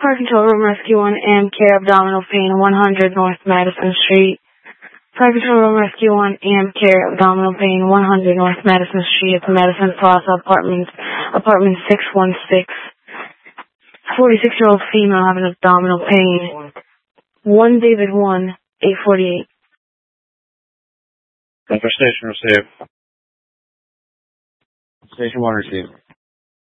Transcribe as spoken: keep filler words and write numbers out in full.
Fire Control Room Rescue one, A M Care Abdominal Pain, one hundred North Madison Street. Fire Control Room Rescue one, A M Care Abdominal Pain, one hundred North Madison Street. It's Madison Plaza Apartments, apartment six one six. forty-six-year-old female having abdominal pain. one David one, eight forty-eight. Infestation received. Station one received.